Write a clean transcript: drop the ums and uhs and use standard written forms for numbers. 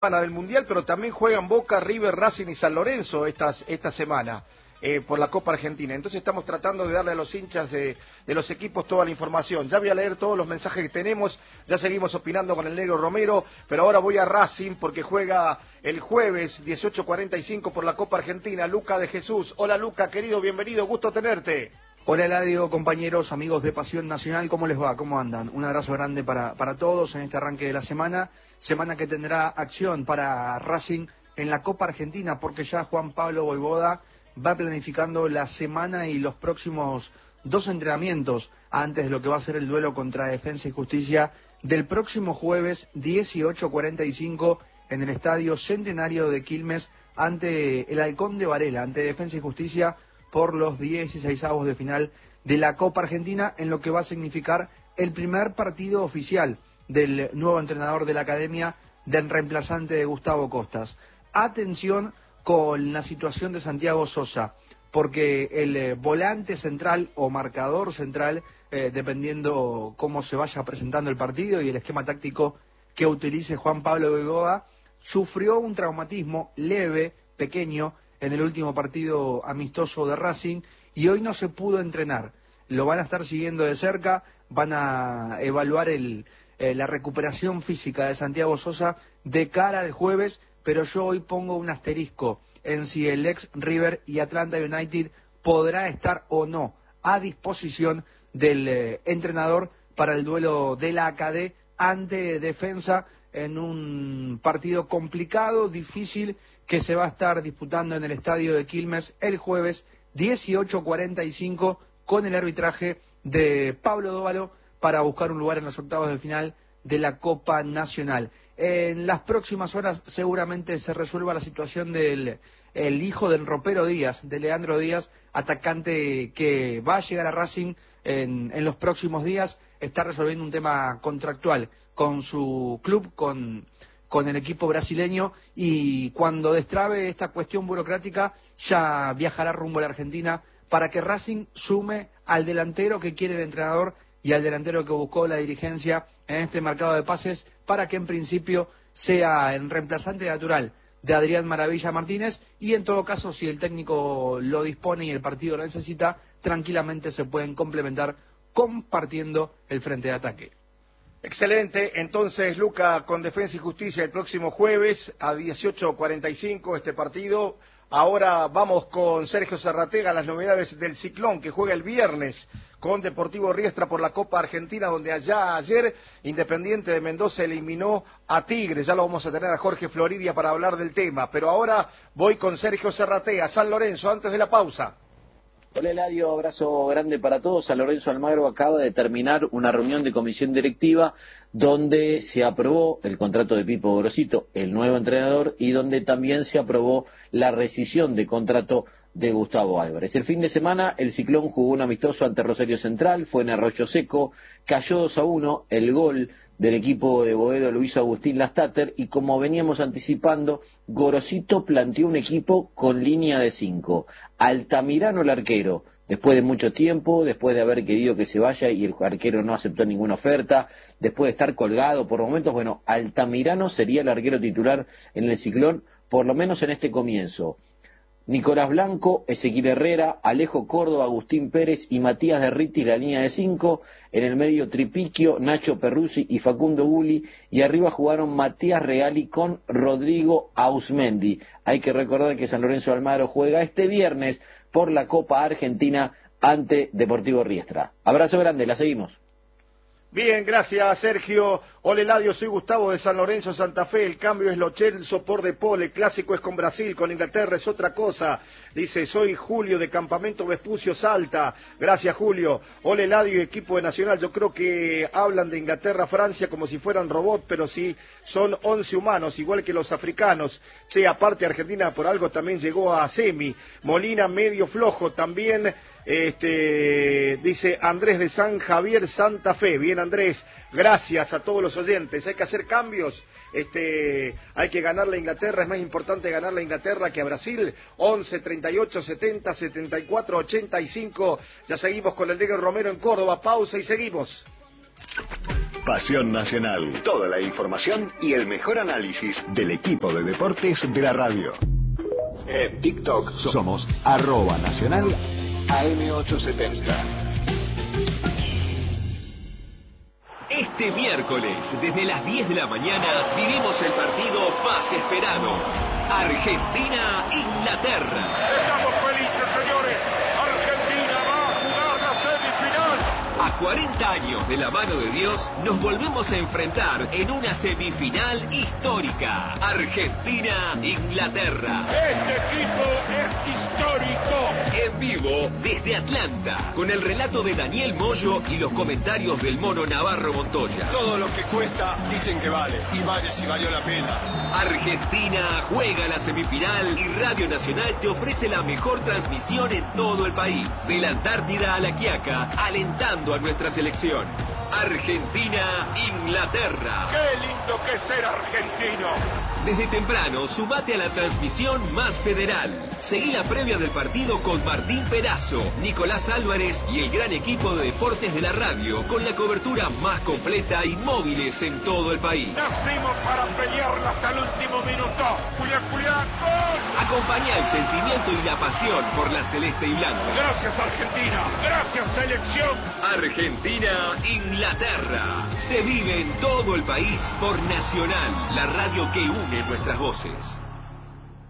del Mundial, pero también juegan Boca, River, Racing y San Lorenzo esta semana por la Copa Argentina. Entonces estamos tratando de darle a los hinchas de los equipos toda la información. Ya voy a leer todos los mensajes que tenemos, ya seguimos opinando con el Negro Romero, pero ahora voy a Racing porque juega el jueves 18:45 por la Copa Argentina. Luca de Jesús. Hola Luca, querido, bienvenido, gusto tenerte. Hola Eladio, compañeros, amigos de Pasión Nacional, ¿cómo les va? ¿Cómo andan? Un abrazo grande para todos en este arranque de la semana que tendrá acción para Racing en la Copa Argentina, porque ya Juan Pablo Vojvoda va planificando la semana y los próximos 2 entrenamientos antes de lo que va a ser el duelo contra Defensa y Justicia del próximo jueves 18:45 en el Estadio Centenario de Quilmes ante el Halcón de Varela, ante Defensa y Justicia, por los 16avos de final de la Copa Argentina, en lo que va a significar el primer partido oficial del nuevo entrenador de la academia, del reemplazante de Gustavo Costas. Atención con la situación de Santiago Sosa, porque el volante central o marcador central, dependiendo cómo se vaya presentando el partido y el esquema táctico que utilice Juan Pablo Vojvoda, sufrió un traumatismo leve, pequeño, en el último partido amistoso de Racing, y hoy no se pudo entrenar. Lo van a estar siguiendo de cerca, van a evaluar la recuperación física de Santiago Sosa de cara al jueves, pero yo hoy pongo un asterisco en si el ex River y Atlanta United podrá estar o no a disposición del entrenador para el duelo de la ACD ante Defensa, en un partido complicado, difícil, que se va a estar disputando en el Estadio de Quilmes el jueves 18:45 con el arbitraje de Pablo Dóvalo para buscar un lugar en los octavos de final de la Copa Nacional. En las próximas horas seguramente se resuelva la situación del hijo del ropero Díaz, de Leandro Díaz, atacante que va a llegar a Racing en los próximos días. Está resolviendo un tema contractual con su club, con el equipo brasileño, y cuando destrabe esta cuestión burocrática ya viajará rumbo a la Argentina para que Racing sume al delantero que quiere el entrenador y al delantero que buscó la dirigencia en este mercado de pases, para que en principio sea el reemplazante natural de Adrián Maravilla Martínez, y en todo caso, si el técnico lo dispone y el partido lo necesita, tranquilamente se pueden complementar compartiendo el frente de ataque. Excelente, entonces Luca, con Defensa y Justicia el próximo jueves a 18:45 este partido. Ahora vamos con Sergio Zarratega, las novedades del Ciclón, que juega el viernes con Deportivo Riestra por la Copa Argentina, donde ayer Independiente de Mendoza eliminó a Tigre. Ya lo vamos a tener a Jorge Floridia para hablar del tema, pero ahora voy con Sergio Zarratega, San Lorenzo, antes de la pausa. Hola Eladio, abrazo grande para todos. San Lorenzo Almagro acaba de terminar una reunión de comisión directiva donde se aprobó el contrato de Pipo Gorosito, el nuevo entrenador, y donde también se aprobó la rescisión de contrato de Gustavo Álvarez. El fin de semana el Ciclón jugó un amistoso ante Rosario Central, fue en Arroyo Seco, cayó 2-1, el gol del equipo de Boedo lo hizo Agustín Lastater, y como veníamos anticipando, Gorosito planteó un equipo con línea de 5. Altamirano el arquero, después de mucho tiempo, después de haber querido que se vaya y el arquero no aceptó ninguna oferta, después de estar colgado por momentos, bueno, Altamirano sería el arquero titular en el Ciclón, por lo menos en este comienzo. Nicolás Blanco, Ezequiel Herrera, Alejo Córdoba, Agustín Pérez y Matías Derriti, la línea de 5, en el medio Tripiquio, Nacho Perruzzi y Facundo Gulli, y arriba jugaron Matías Reali con Rodrigo Ausmendi. Hay que recordar que San Lorenzo de Almagro juega este viernes por la Copa Argentina ante Deportivo Riestra. Abrazo grande, la seguimos. Bien, gracias Sergio. Hola Eladio, soy Gustavo de San Lorenzo, Santa Fe. El cambio es Lo Celso por De Paul. El clásico es con Brasil, con Inglaterra es otra cosa. Dice, soy Julio de Campamento Vespucio, Salta. Gracias Julio. Hola Eladio y equipo de Nacional. Yo creo que hablan de Inglaterra, Francia como si fueran robots, pero sí son 11 humanos, igual que los africanos. Che, aparte Argentina por algo también llegó a semi. Molina medio flojo también. Dice Andrés de San Javier, Santa Fe. Bien Andrés, gracias a todos los oyentes. Hay que hacer cambios, hay que ganarle a Inglaterra, es más importante ganarle a Inglaterra que a Brasil. 11, 38, 70, 74, 85. Ya seguimos con el Negro Romero en Córdoba, pausa y seguimos. Pasión Nacional. Toda la información y el mejor análisis del equipo de deportes de la radio. En TikTok somos @Nacional AM870. Este miércoles, desde las 10 de la mañana, vivimos el partido más esperado. Argentina-Inglaterra. Estamos felices, señores. Argentina va a jugar la semifinal. A 40 años de la mano de Dios, nos volvemos a enfrentar en una semifinal histórica. Argentina-Inglaterra. Este equipo es histórico. En vivo desde Atlanta, con el relato de Daniel Moyo y los comentarios del mono Navarro Montoya. Todo lo que cuesta dicen que vale, y vale si valió la pena. Argentina juega la semifinal y Radio Nacional te ofrece la mejor transmisión en todo el país. De la Antártida a la Quiaca, alentando a nuestra selección. Argentina-Inglaterra. ¡Qué lindo que es ser argentino! Desde temprano, sumate a la transmisión más federal. Seguí la previa del partido con Martín Perazo, Nicolás Álvarez y el gran equipo de deportes de la radio, con la cobertura más completa y móviles en todo el país. Nacimos para pelearla hasta el último minuto. Julián, Julián, ¡gol! Acompañá el sentimiento y la pasión por la celeste y blanca. Gracias, Argentina. Gracias, selección. Argentina-Inglaterra. Se vive en todo el país por Nacional, la radio que une nuestras voces.